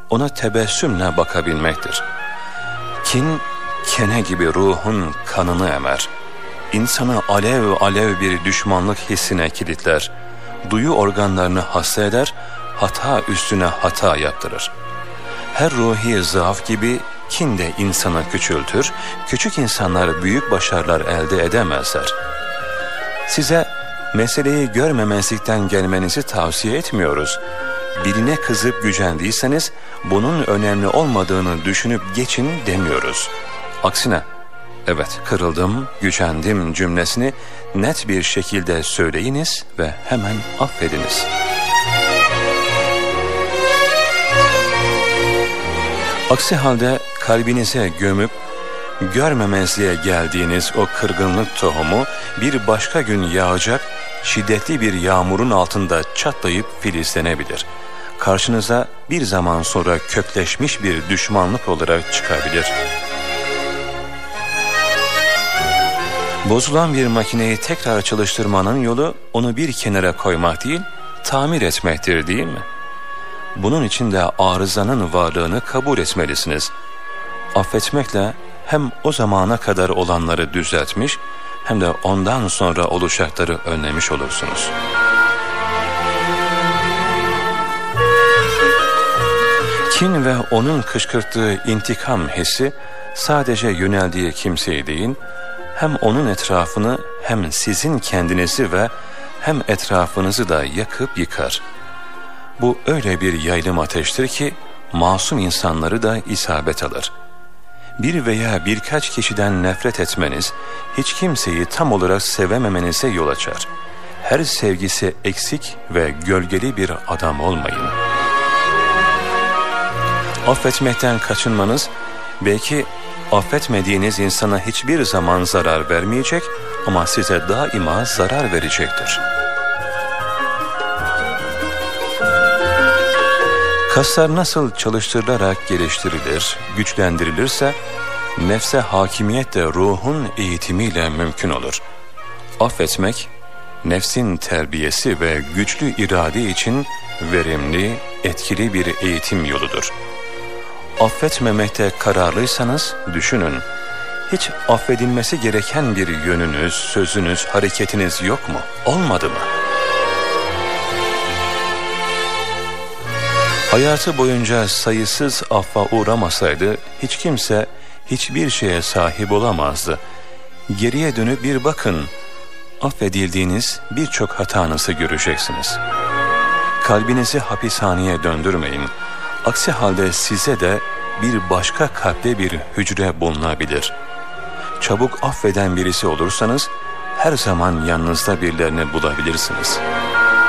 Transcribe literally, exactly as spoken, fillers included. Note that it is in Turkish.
ona tebessümle bakabilmektir. Kin, kene gibi ruhun kanını emer. İnsanı alev alev bir düşmanlık hissine kilitler. Duyu organlarını hasta eder, hata üstüne hata yaptırır. Her ruhi zaaf gibi kin de insanı küçültür, küçük insanlar büyük başarılar elde edemezler. Size meseleyi görmemezlikten gelmenizi tavsiye etmiyoruz. Birine kızıp gücendiyseniz bunun önemli olmadığını düşünüp geçin demiyoruz. Aksine, evet kırıldım, gücendim cümlesini net bir şekilde söyleyiniz ve hemen affediniz. Aksi halde kalbinize gömüp görmemezliğe geldiğiniz o kırgınlık tohumu bir başka gün yağacak şiddetli bir yağmurun altında çatlayıp filizlenebilir. Karşınıza bir zaman sonra kökleşmiş bir düşmanlık olarak çıkabilir. Bozulan bir makineyi tekrar çalıştırmanın yolu onu bir kenara koymak değil, tamir etmektir değil mi? Bunun için de arızanın varlığını kabul etmelisiniz. Affetmekle hem o zamana kadar olanları düzeltmiş hem de ondan sonra olacakları önlemiş olursunuz. Kin ve onun kışkırttığı intikam hissi sadece yöneldiği kimseyi değil, hem onun etrafını hem sizin kendinizi ve hem etrafınızı da yakıp yıkar. Bu öyle bir yaylım ateştir ki masum insanları da isabet alır. Bir veya birkaç kişiden nefret etmeniz, hiç kimseyi tam olarak sevememenize yol açar. Her sevgisi eksik ve gölgeli bir adam olmayın. Affetmekten kaçınmanız, belki affetmediğiniz insana hiçbir zaman zarar vermeyecek ama size daima zarar verecektir. Kaslar nasıl çalıştırılarak geliştirilir, güçlendirilirse, nefse hakimiyet de ruhun eğitimiyle mümkün olur. Affetmek, nefsin terbiyesi ve güçlü irade için verimli, etkili bir eğitim yoludur. Affetmemekte kararlıysanız düşünün, hiç affedilmesi gereken bir yönünüz, sözünüz, hareketiniz yok mu? Olmadı mı? Hayatı boyunca sayısız affa uğramasaydı hiç kimse hiçbir şeye sahip olamazdı. Geriye dönüp bir bakın, affedildiğiniz birçok hatanızı göreceksiniz. Kalbinizi hapishaneye döndürmeyin. Aksi halde size de bir başka kalpte bir hücre bulunabilir. Çabuk affeden birisi olursanız her zaman yanınızda birilerini bulabilirsiniz.